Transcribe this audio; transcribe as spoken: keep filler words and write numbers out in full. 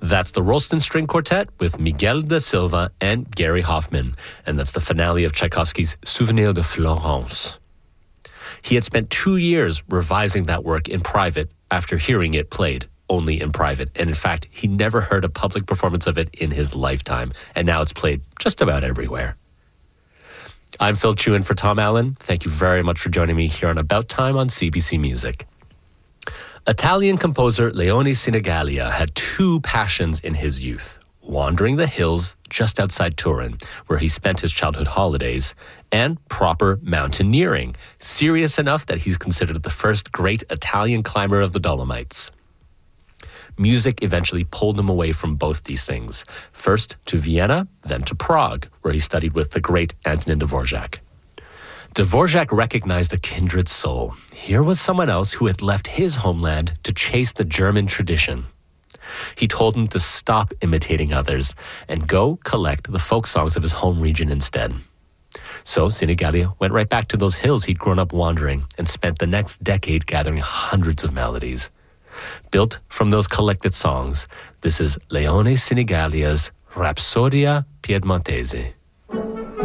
That's the Rolston String Quartet with Miguel da Silva and Gary Hoffman, and that's the finale of Tchaikovsky's Souvenir de Florence. He had spent two years revising that work in private after hearing it played only in private, and in fact, he never heard a public performance of it in his lifetime, and now it's played just about everywhere. I'm Phil Chewin for Tom Allen. Thank you very much for joining me here on About Time on C B C Music. Italian composer Leone Sinigalia had two passions in his youth: wandering the hills just outside Turin, where he spent his childhood holidays, and proper mountaineering, serious enough that he's considered the first great Italian climber of the Dolomites. Music eventually pulled him away from both these things, first to Vienna, then to Prague, where he studied with the great Antonin Dvorak. Dvorak recognized a kindred soul. Here was someone else who had left his homeland to chase the German tradition. He told him to stop imitating others and go collect the folk songs of his home region instead. So Sinigalia went right back to those hills he'd grown up wandering and spent the next decade gathering hundreds of melodies. Built from those collected songs, this is Leone Sinigalia's Rapsodia Piedmontese.